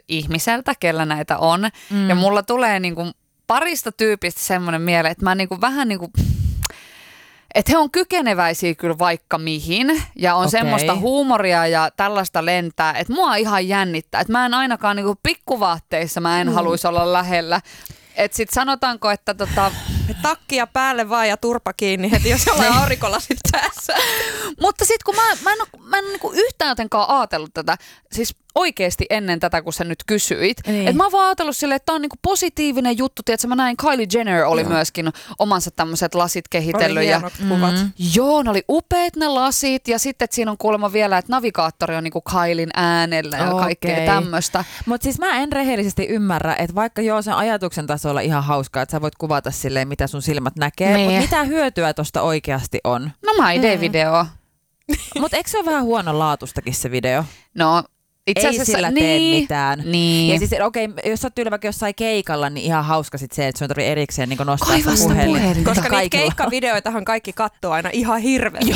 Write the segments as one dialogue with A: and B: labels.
A: ihmiseltä, kellä näitä on. Ja mulla tulee niinku parista tyypistä semmoinen mieleen, että mä niinku vähän niinku... Että he on kykeneväisiä kyllä vaikka mihin ja on semmoista huumoria ja tällaista lentää, että mua ihan jännittää. Että mä en ainakaan niinku pikkuvaatteissa mä en haluaisi olla lähellä. Että sit sanotaanko, että
B: takkia päälle vaan ja turpa kiinni heti, jos jollain aurinkolasit päässä.
A: Mutta sit kun mä en niinku yhtään jotenkaan ajatellut tätä, siis oikeesti ennen tätä, kun sä nyt kysyit, että mä oon vaan ajatellut silleen, että tää on niinku positiivinen juttu. Tiedätkö, mä näin Kylie Jenner oli myöskin omansa tämmöiset lasit kehitellyt.
B: Oli hienot kuvat.
A: Joo, ne oli upeat ne lasit ja sitten että siinä on kuulemma vielä, että navigaattori on niinku Kylin äänellä ja kaikkea tämmöistä.
C: Mutta siis mä en rehellisesti ymmärrä, että vaikka sen ajatuksen tasolla ihan hauskaa, että sä voit kuvata silleen, mitä sun silmät näkee, mutta mitä hyötyä tosta oikeasti on?
A: No mä idea-video.
C: Mutta eikö se ole vähän huonolaatustakin se video?
A: No itse asiassa
C: ei sillä tee mitään.
A: Niin.
C: Ja siis jos sä oot tyyli vaikka jossain keikalla, niin ihan hauska sit se, että sun tarvii erikseen niin nostaa sitä puhelin.
B: Koska niitä keikkavideoitahan kaikki katsoo aina ihan hirveästi.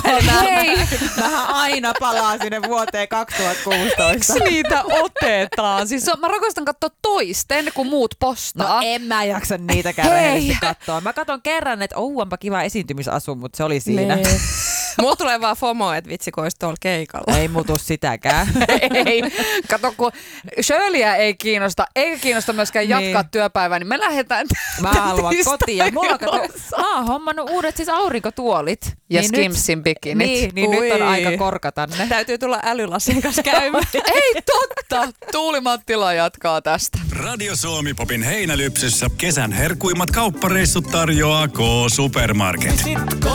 C: Mä aina palaan sinne vuoteen 2016.
A: Miksi niitä otetaan? Siis mä rakastan katsoa toista ennen kuin muut postaa.
C: No en mä jaksa niitäkään rehellisesti katsoa. Mä katson kerran, että onpa kiva esiintymisasu, mutta se oli siinä.
B: Mulla tulee vaan FOMO, että vitsi, kun olisi tuolla keikalla.
C: Ei muutu sitäkään.
A: Ei. Kato, kun Shirleyä ei kiinnosta, eikä kiinnosta myöskään jatkaa työpäivää, niin me lähdetään
C: mä haluan kotiin. Ja mä oon hommannut uudet siis aurinkotuolit.
A: Ja
C: niin
A: Skimsin bikinit.
C: Niin nyt on aika korkata ne.
B: Täytyy tulla älylasin kanssa käymään.
A: Ei totta. Tuuli Mattila jatkaa tästä.
D: Radio Suomi Popin heinälypsyssä kesän herkuimmat kauppareissut tarjoaa K-Supermarket.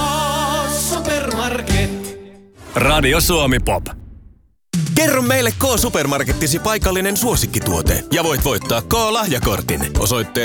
D: K-Supermarket. Radio Suomi Pop.
E: Kerro meille K-Supermarkettisi paikallinen suosikkituote ja voit voittaa K-lahjakortin osoitteessa